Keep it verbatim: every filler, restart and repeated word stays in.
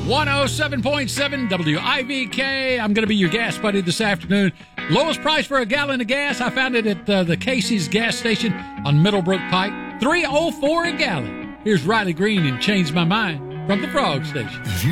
one oh seven point seven W I V K. I'm going to be your gas buddy this afternoon. Lowest price for a gallon of gas, I found it at uh, the Casey's gas station on Middlebrook Pike. three oh four a gallon. Here's Riley Green and Changed My Mind from the Frog Station.